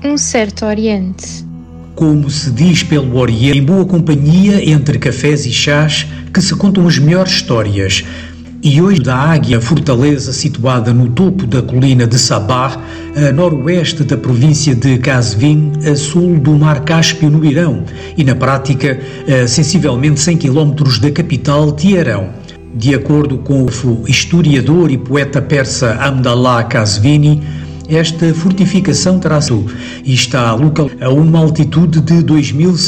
um certo Oriente. Como se diz pelo Oriente, em boa companhia entre cafés e chás, que se contam as melhores histórias. E hoje da Águia, fortaleza situada no topo da colina de Sabah, a noroeste da província de Qazvin, a sul do mar Cáspio no Irão, e na prática, a sensivelmente 100 km da capital Teherão. De acordo com o historiador e poeta persa Abdallah Qazvini, esta fortificação terá e está local a uma altitude de 2.000